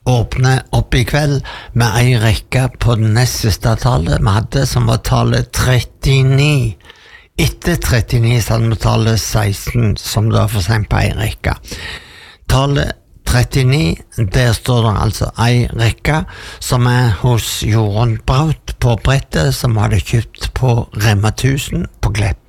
åpne opp I kveld med en rekke på den nest siste tallet vi hadde, som var tallet 39. Etter 39 så hadde vi tallet 16, som da for sent på en rekke. Tallet 39, der står det altså en rekke som hos Jorunn Braut på brettet, som hadde kjøpt på Rema 1000 på Klepp.